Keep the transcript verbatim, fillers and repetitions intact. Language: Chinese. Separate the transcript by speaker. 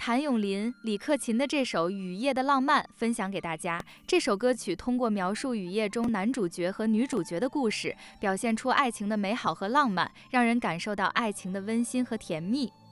Speaker 1: 谭咏麟、李克勤的这首《雨夜的浪漫》分享给大家。这首歌曲通过描述雨夜中男主角和女主角的故事，表现出爱情的美好和浪漫，让人感受到爱情的温馨和甜蜜。